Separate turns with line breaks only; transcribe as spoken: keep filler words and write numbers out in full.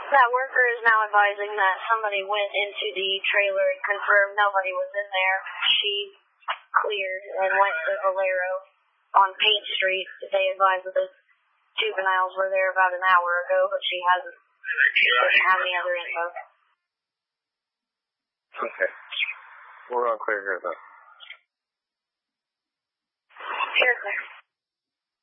That worker is now advising that somebody went into the trailer and confirmed nobody was in there. She cleared and went to Valero on Paint Street. They advised that the juveniles were there about an hour ago, but she hasn't, she doesn't have any other info.
Okay. We're on clear here, though.
Here, clear.